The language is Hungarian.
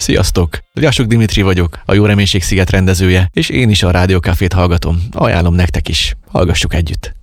Sziasztok! Lyasuk Dimitri vagyok, a Jó Reménység Sziget rendezője, és én is a Rádió Cafét hallgatom. Ajánlom nektek is. Hallgassuk együtt!